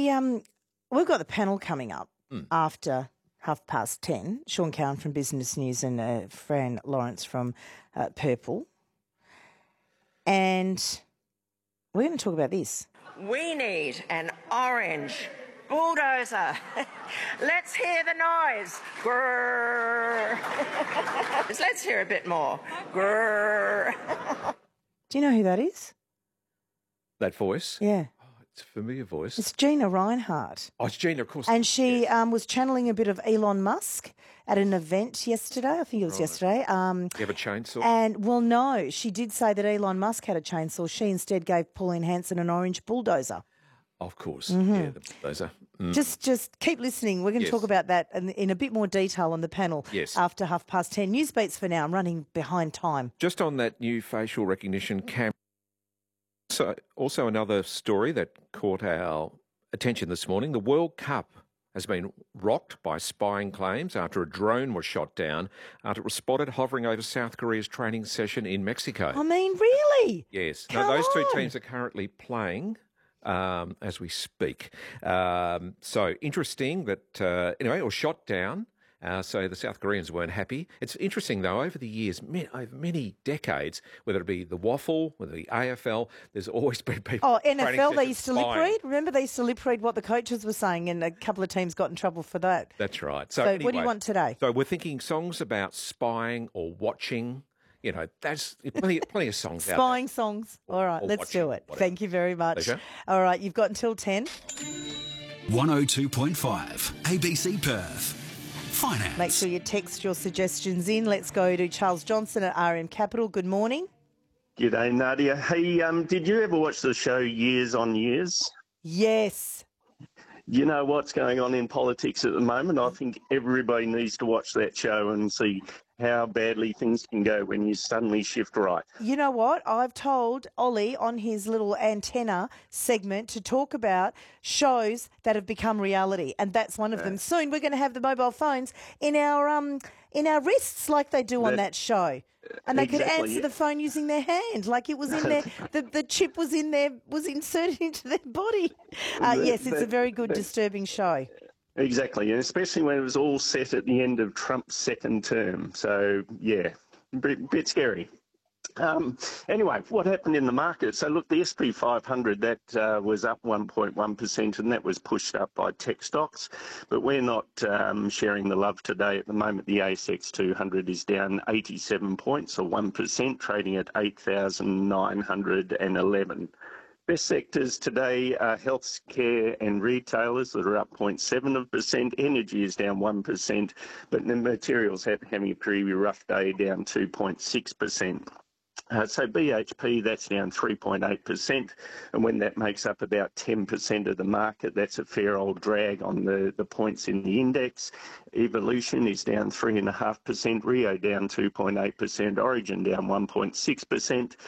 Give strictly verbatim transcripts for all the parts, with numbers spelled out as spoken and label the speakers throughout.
Speaker 1: We, um, we've got the panel coming up
Speaker 2: Mm.
Speaker 1: after half past ten. Sean Cowan from Business News and uh, Fran Lawrence from uh, Purple. And we're going to talk about this.
Speaker 3: We need an orange bulldozer. Let's hear the noise. Grrr. Let's hear a bit more. Grrr.
Speaker 1: Do you know who that is?
Speaker 2: That voice?
Speaker 1: Yeah.
Speaker 2: Oh, it's a familiar voice.
Speaker 1: It's Gina Reinhardt.
Speaker 2: Oh, it's Gina, of course.
Speaker 1: And she
Speaker 2: Yes.
Speaker 1: um, was channeling a bit of Elon Musk at an event yesterday. I think it was
Speaker 2: Right.
Speaker 1: yesterday. Um,
Speaker 2: Do you have a chainsaw?
Speaker 1: and, well, no, she did say that Elon Musk had a chainsaw. She instead gave Pauline Hanson an orange bulldozer.
Speaker 2: Of course.
Speaker 1: Mm-hmm.
Speaker 2: Yeah, the bulldozer. Mm.
Speaker 1: Just just keep listening. We're going to
Speaker 2: Yes.
Speaker 1: talk about that in, in a bit more detail on the panel
Speaker 2: Yes.
Speaker 1: after half past ten. Newsbeats for now. I'm running behind time.
Speaker 2: Just on that new facial recognition camera. So, also another story that caught our attention this morning. The World Cup has been rocked by spying claims after a drone was shot down after it was spotted hovering over South Korea's training session in Mexico.
Speaker 1: I mean, really?
Speaker 2: Yes.
Speaker 1: Come
Speaker 2: Now, those two
Speaker 1: on.
Speaker 2: teams are currently playing um, as we speak. Um, so interesting that, uh, anyway, it was shot down. Uh, so the South Koreans weren't happy. It's interesting, though, over the years, many, over many decades, whether it be the waffle, whether the A F L, there's always been people.
Speaker 1: Oh, N F L,
Speaker 2: training
Speaker 1: they
Speaker 2: sessions
Speaker 1: used to lip
Speaker 2: spying.
Speaker 1: read. Remember, they used to lip read what the coaches were saying, and a couple of teams got in trouble for that.
Speaker 2: That's right. So,
Speaker 1: So
Speaker 2: anyway,
Speaker 1: what do you want today?
Speaker 2: So we're thinking songs about spying or watching. You know, there's plenty, plenty of songs out there.
Speaker 1: Spying songs. All right,
Speaker 2: or
Speaker 1: let's do
Speaker 2: watching,
Speaker 1: it.
Speaker 2: whatever.
Speaker 1: Thank you very much.
Speaker 2: Pleasure.
Speaker 1: All right, you've got until ten.
Speaker 4: one oh two point five A B C Perth. Finance.
Speaker 1: Make sure you text your suggestions in. Let's go to Charles Johnson at R M Capital. Good morning.
Speaker 5: G'day, Nadia. Hey, um, did you ever watch the show Years on Years?
Speaker 1: Yes.
Speaker 5: You know what's going on in politics at the moment? I think everybody needs to watch that show and see how badly things can go when you suddenly shift right.
Speaker 1: You know what? I've told Ollie on his little antenna segment to talk about shows that have become reality, and that's one of them. Soon we're going to have the mobile phones in our um in our wrists like they do on
Speaker 5: That-
Speaker 1: that show. And they could
Speaker 5: Exactly,
Speaker 1: answer
Speaker 5: yeah.
Speaker 1: the phone using their hand, like it was in their the, the chip was in their was inserted into their body. Uh,
Speaker 5: That-
Speaker 1: yes, it's a
Speaker 5: that-
Speaker 1: very good, disturbing show.
Speaker 5: Exactly, and especially when it was all set at the end of Trump's second term. So, yeah, a bit, bit scary. Um, anyway, what happened in the market? So, look, the S and P five hundred, that uh, was up one point one percent, and that was pushed up by tech stocks. But we're not um, sharing the love today. At the moment, the A S X two hundred is down eighty-seven points, or one percent, trading at eight thousand nine hundred eleven. Best sectors today are healthcare and retailers that are up zero point seven percent. Energy is down one percent, but the materials have having a pretty rough day, down two point six percent. Uh, so B H P, that's down three point eight percent, and when that makes up about ten percent of the market, that's a fair old drag on the, the points in the index. Evolution is down three point five percent, Rio down two point eight percent, Origin down one point six percent,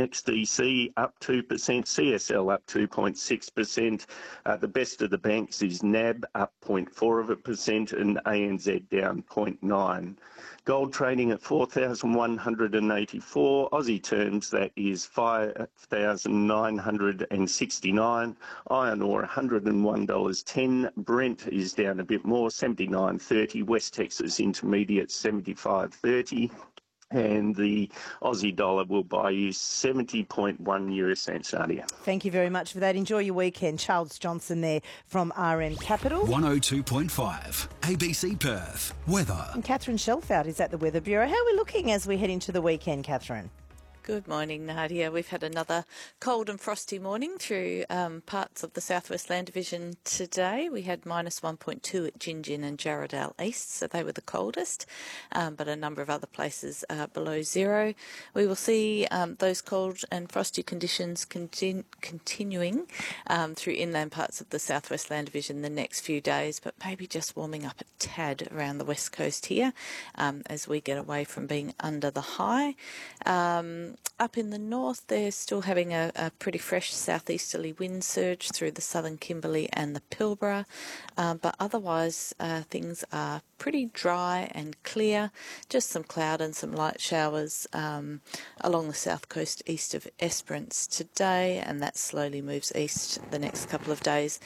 Speaker 5: NextDC up two percent, C S L up two point six percent. Uh, the best of the banks is N A B up zero point four of a percent, and A N Z down zero point nine. Gold trading at four thousand one hundred eighty-four. Aussie terms, that is five thousand nine hundred sixty-nine. Iron ore, one hundred one dollars ten. Brent is down a bit more, seventy-nine thirty. West Texas Intermediate, seventy-five thirty. And the Aussie dollar will buy you seventy point one euro cents, Nadia.
Speaker 1: Thank you very much for that. Enjoy your weekend. Charles Johnson there from R M Capital.
Speaker 4: one oh two point five A B C Perth. Weather.
Speaker 1: And Catherine Shelfout is at the Weather Bureau. How are we looking as we head into the weekend, Catherine?
Speaker 6: Good morning, Nadia. We've had another cold and frosty morning through um, parts of the Southwest Land Division today. We had minus one point two at Gingin and Jarrahdale East, so they were the coldest, um, but a number of other places uh, below zero. We will see um, those cold and frosty conditions continu- continuing um, through inland parts of the Southwest Land Division the next few days, but maybe just warming up a tad around the west coast here um, as we get away from being under the high. Um, Up in the north, they're still having a, a pretty fresh southeasterly wind surge through the southern Kimberley and the Pilbara, um, but otherwise uh, things are pretty dry and clear, just some cloud and some light showers um, along the south coast east of Esperance today, and that slowly moves east the next couple of days